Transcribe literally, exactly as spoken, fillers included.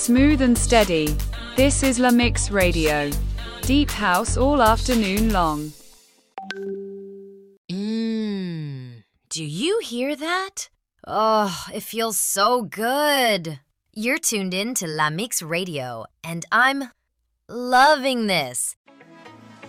Smooth and steady. This is La Mix Radio. Deep house all afternoon long. Mmm. Do you hear that? Oh, it feels so good. You're tuned in to La Mix Radio, and I'm loving this.